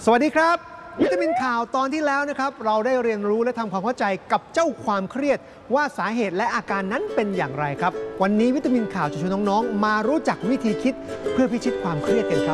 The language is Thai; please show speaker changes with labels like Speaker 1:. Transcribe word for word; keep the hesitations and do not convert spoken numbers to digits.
Speaker 1: สวัสดีครับวิตามินข่าวตอนที่แล้วนะครับเราได้เรียนรู้และทำความเข้าใจกับเจ้าความเครียดว่าสาเหตุและอาการนั้นเป็นอย่างไรครับวันนี้วิตามินข่าวจะชวนน้องๆมารู้จักวิธีคิดเพื่อพิชิตความเครียดกันครับ